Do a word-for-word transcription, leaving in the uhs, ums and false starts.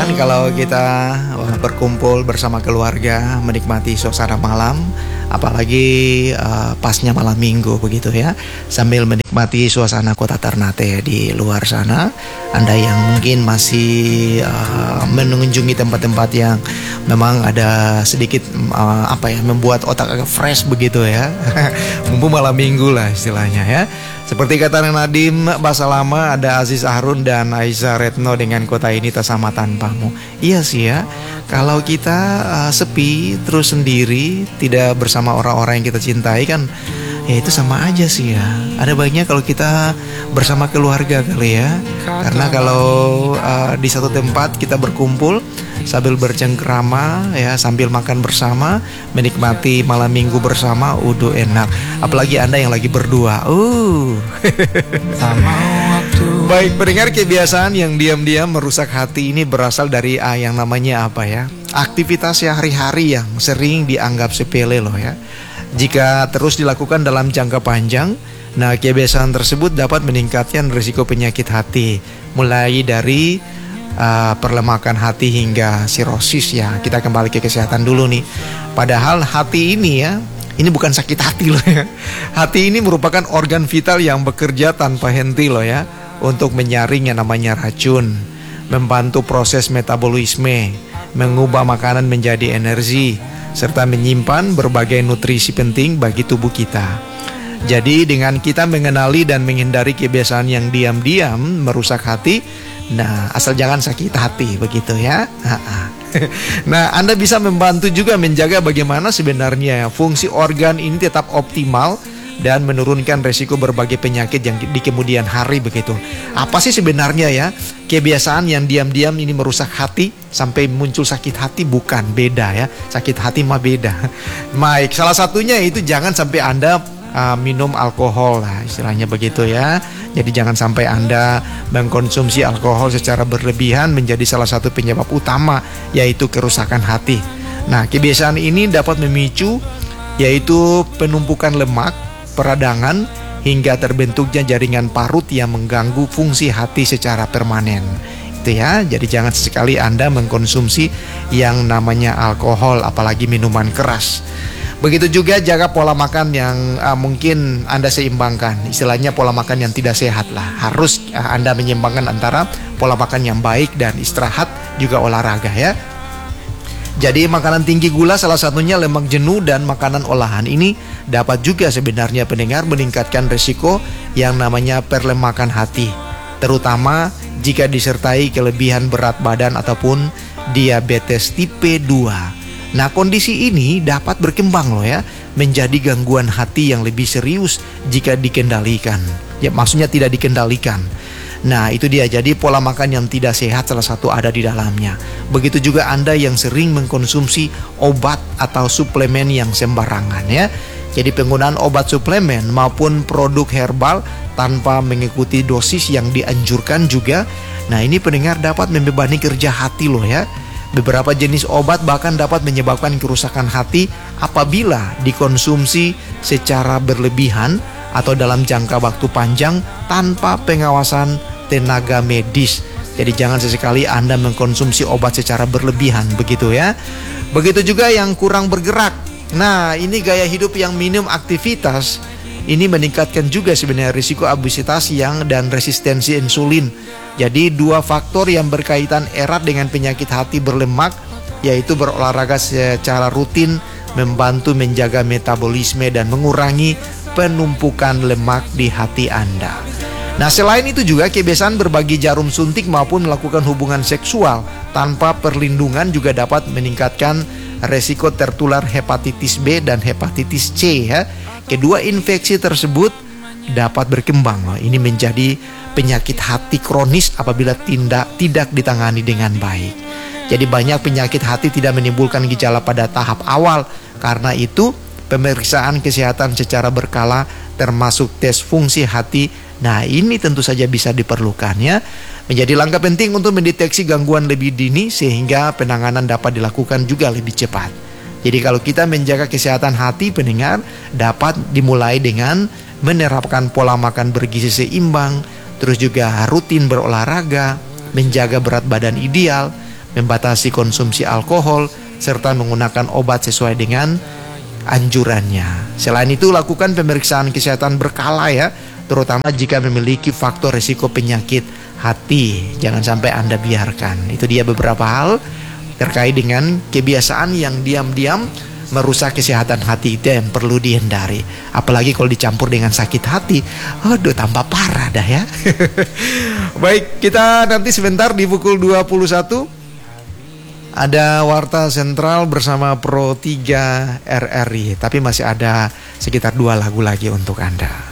nyaman kalau kita berkumpul bersama keluarga, menikmati suasana malam, apalagi uh, pasnya malam minggu begitu ya, sambil menikmati suasana kota Ternate di luar sana. Anda yang mungkin masih uh, mengunjungi tempat-tempat yang memang ada sedikit uh, apa ya, membuat otak agak fresh begitu ya. Mumpung malam minggu lah istilahnya ya. Seperti kata Nadim, bahasa lama ada Aziz Harun dan Aisyah Retno dengan kota ini tak sama tanpamu. Iya sih ya, kalau kita uh, sepi, terus sendiri, tidak bersama orang-orang yang kita cintai kan, ya itu sama aja sih ya. Ada baiknya kalau kita bersama keluarga kali ya. Karena kalau uh, di satu tempat kita berkumpul sambil bercengkrama ya, sambil makan bersama, menikmati malam minggu bersama, udah enak. Apalagi Anda yang lagi berdua. Uh. Baik, pendengar, kebiasaan yang diam-diam merusak hati ini berasal dari ah, yang namanya apa ya? Aktivitas sehari-hari yang sering dianggap sepele loh ya. Jika terus dilakukan dalam jangka panjang, nah kebiasaan tersebut dapat meningkatkan risiko penyakit hati, mulai dari uh, perlemakan hati hingga sirosis ya. Kita kembali ke kesehatan dulu nih. Padahal hati ini ya, ini bukan sakit hati loh ya. Hati ini merupakan organ vital yang bekerja tanpa henti loh ya, untuk menyaring yang namanya racun, membantu proses metabolisme, mengubah makanan menjadi energi, serta menyimpan berbagai nutrisi penting bagi tubuh kita. Jadi dengan kita mengenali dan menghindari kebiasaan yang diam-diam merusak hati, nah asal jangan sakit hati begitu ya. Nah, Anda bisa membantu juga menjaga bagaimana sebenarnya fungsi organ ini tetap optimal dan menurunkan resiko berbagai penyakit yang di kemudian hari begitu. Apa sih sebenarnya ya kebiasaan yang diam-diam ini merusak hati sampai muncul sakit hati? Bukan, beda ya. Sakit hati mah beda. Baik, salah satunya itu jangan sampai Anda uh, minum alkohol lah, istilahnya begitu ya. Jadi jangan sampai Anda mengkonsumsi alkohol secara berlebihan menjadi salah satu penyebab utama, yaitu kerusakan hati. Nah, kebiasaan ini dapat memicu yaitu penumpukan lemak, peradangan, hingga terbentuknya jaringan parut yang mengganggu fungsi hati secara permanen. Itu ya, jadi jangan sesekali Anda mengkonsumsi yang namanya alkohol, apalagi minuman keras. Begitu juga jaga pola makan yang uh, mungkin Anda seimbangkan. Istilahnya pola makan yang tidak sehat lah. Harus uh, Anda menyeimbangkan antara pola makan yang baik dan istirahat, juga olahraga ya. Jadi makanan tinggi gula salah satunya lemak jenuh dan makanan olahan ini dapat juga sebenarnya pendengar meningkatkan resiko yang namanya perlemakan hati, terutama jika disertai kelebihan berat badan ataupun diabetes tipe dua. Nah, kondisi ini dapat berkembang loh ya, menjadi gangguan hati yang lebih serius jika dikendalikan. Ya, maksudnya tidak dikendalikan. Nah, itu dia, jadi pola makan yang tidak sehat salah satu ada di dalamnya. Begitu juga Anda yang sering mengkonsumsi obat atau suplemen yang sembarangan ya. Jadi penggunaan obat suplemen maupun produk herbal tanpa mengikuti dosis yang dianjurkan juga. Nah, ini pendengar dapat membebani kerja hati loh ya. Beberapa jenis obat bahkan dapat menyebabkan kerusakan hati apabila dikonsumsi secara berlebihan atau dalam jangka waktu panjang tanpa pengawasan tenaga medis. Jadi jangan sesekali Anda mengkonsumsi obat secara berlebihan begitu ya. Begitu juga yang kurang bergerak. Nah, ini gaya hidup yang minim aktivitas ini meningkatkan juga sebenarnya risiko obesitas yang dan resistensi insulin. Jadi dua faktor yang berkaitan erat dengan penyakit hati berlemak, yaitu berolahraga secara rutin membantu menjaga metabolisme dan mengurangi penumpukan lemak di hati Anda. Nah, selain itu juga kebiasaan berbagi jarum suntik maupun melakukan hubungan seksual tanpa perlindungan juga dapat meningkatkan resiko tertular hepatitis B dan hepatitis C ya. Kedua infeksi tersebut dapat berkembang loh. Ini menjadi penyakit hati kronis apabila tindak, tidak ditangani dengan baik. Jadi banyak penyakit hati tidak menimbulkan gejala pada tahap awal. Karena itu pemeriksaan kesehatan secara berkala termasuk tes fungsi hati, nah ini tentu saja bisa diperlukan ya. Menjadi langkah penting untuk mendeteksi gangguan lebih dini sehingga penanganan dapat dilakukan juga lebih cepat. Jadi kalau kita menjaga kesehatan hati pendengar, dapat dimulai dengan menerapkan pola makan bergizi seimbang, terus juga rutin berolahraga, menjaga berat badan ideal, membatasi konsumsi alkohol, serta menggunakan obat sesuai dengan anjurannya. Selain itu, lakukan pemeriksaan kesehatan berkala ya, terutama jika memiliki faktor risiko penyakit hati. Jangan sampai Anda biarkan. Itu dia beberapa hal terkait dengan kebiasaan yang diam-diam merusak kesehatan hati, itu yang perlu dihindari. Apalagi kalau dicampur dengan sakit hati, aduh tambah parah dah ya. Baik, kita nanti sebentar di pukul dua puluh satu ada Warta Sentral bersama Pro tiga R R I. Tapi masih ada sekitar dua lagu lagi untuk Anda.